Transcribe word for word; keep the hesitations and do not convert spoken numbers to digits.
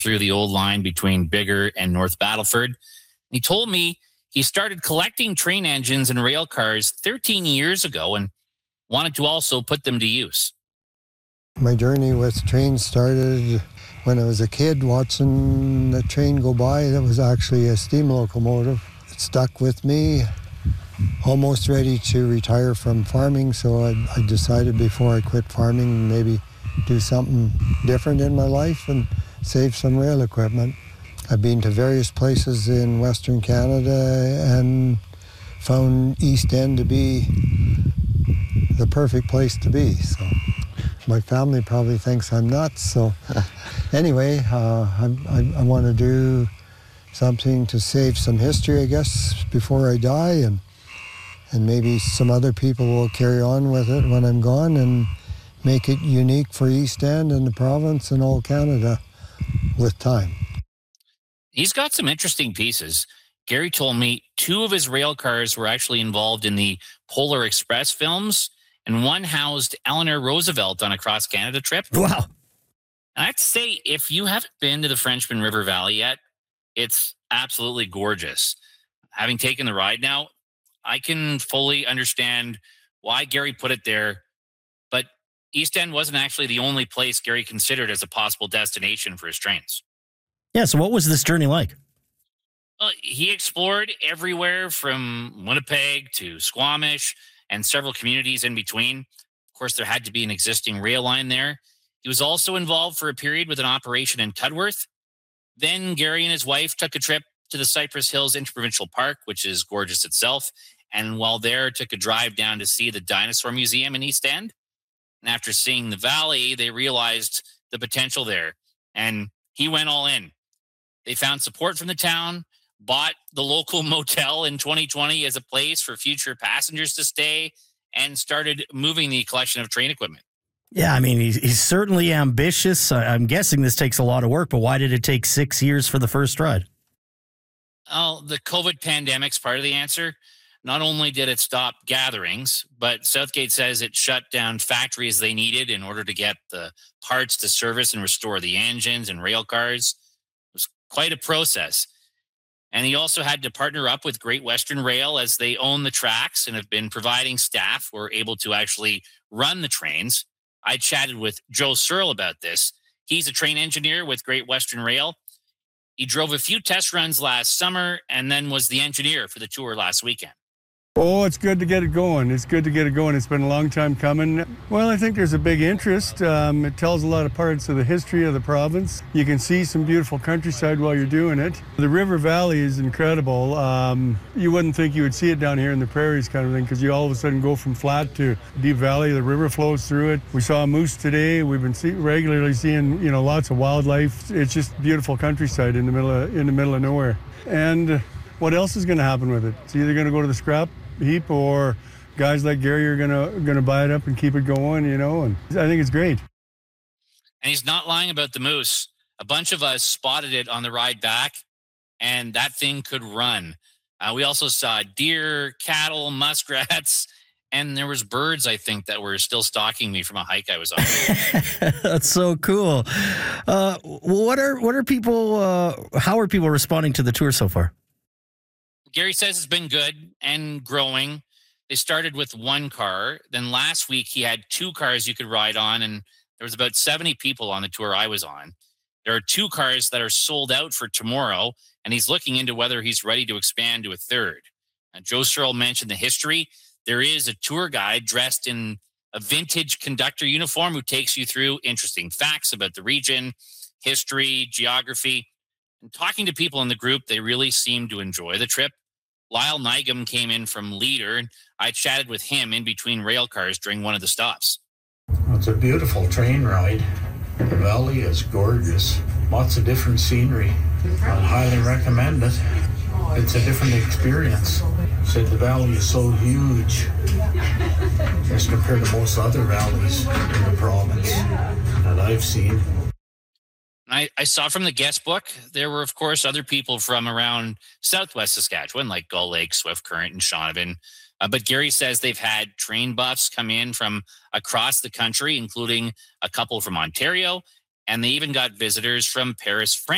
through the old line between Biggar and North Battleford. He told me he started collecting train engines and rail cars thirteen years ago and wanted to also put them to use. My journey with trains started when I was a kid watching the train go by. That was actually a steam locomotive. It stuck with me, almost ready to retire from farming, so I, I decided before I quit farming maybe do something different in my life and save some rail equipment. I've been to various places in Western Canada and found East End to be the perfect place to be. So my family probably thinks I'm nuts. So anyway, uh, I, I, I want to do something to save some history, I guess, before I die, and and maybe some other people will carry on with it when I'm gone and make it unique for East End and the province and all Canada with time. He's got some interesting pieces. Gary told me two of his rail cars were actually involved in the Polar Express films, and one housed Eleanor Roosevelt on a cross-Canada trip. Wow. And I have to say, if you haven't been to the Frenchman River Valley yet, it's absolutely gorgeous. Having taken the ride now, I can fully understand why Gary put it there, but East End wasn't actually the only place Gary considered as a possible destination for his trains. Yeah, so what was this journey like? Well, he explored everywhere from Winnipeg to Squamish and several communities in between. Of course, there had to be an existing rail line there. He was also involved for a period with an operation in Tudworth. Then Gary and his wife took a trip to the Cypress Hills Interprovincial Park, which is gorgeous itself. And while there, took a drive down to see the Dinosaur Museum in East End. And after seeing the valley, they realized the potential there. And he went all in. They found support from the town, bought the local motel in twenty twenty as a place for future passengers to stay, and started moving the collection of train equipment. Yeah, I mean, he's, he's certainly ambitious. I'm guessing this takes a lot of work, but why did it take six years for the first ride? Oh, the COVID pandemic's part of the answer. Not only did it stop gatherings, but Southgate says it shut down factories they needed in order to get the parts to service and restore the engines and rail cars. It was quite a process. And he also had to partner up with Great Western Rail as they own the tracks and have been providing staff who are able to actually run the trains. I chatted with Joe Searle about this. He's a train engineer with Great Western Rail. He drove a few test runs last summer and then was the engineer for the tour last weekend. Oh, it's good to get it going. It's good to get it going. It's been a long time coming. Well, I think there's a big interest. Um, it tells a lot of parts of the history of the province. You can see some beautiful countryside while you're doing it. The River Valley is incredible. Um, you wouldn't think you would see it down here in the prairies kind of thing, because you all of a sudden go from flat to deep valley. The river flows through it. We saw a moose today. We've been see- regularly seeing, you know, lots of wildlife. It's just beautiful countryside in the middle of, in the middle of nowhere. And what else is going to happen with it? It's either going to go to the scrap heap, or guys like Gary are gonna gonna buy it up and keep it going, you know, and I think it's great. And he's not lying about the moose. A bunch of us spotted it on the ride back, and that thing could run. Uh, we also saw deer, cattle, muskrats, and there was birds, I think, that were still stalking me from a hike I was on. That's so cool. Uh, what are what are people? Uh, how are people responding to the tour so far? Gary says it's been good and growing. They started with one car. Then last week he had two cars you could ride on, and there was about seventy people on the tour I was on. There are two cars that are sold out for tomorrow, and he's looking into whether he's ready to expand to a third. And Joe Searle mentioned the history. There is a tour guide dressed in a vintage conductor uniform who takes you through interesting facts about the region, history, geography. And talking to people in the group, they really seem to enjoy the trip. Lyle Nygam came in from Leader, and I chatted with him in between rail cars during one of the stops. It's a beautiful train ride. The valley is gorgeous. Lots of different scenery. I'd highly recommend it. It's a different experience. Said the valley is so huge as compared to most other valleys in the province that I've seen. I, I saw from the guest book, there were, of course, other people from around southwest Saskatchewan, like Gull Lake, Swift Current, and Shaunavon. Uh, but Gary says they've had train buffs come in from across the country, including a couple from Ontario, and they even got visitors from Paris, France.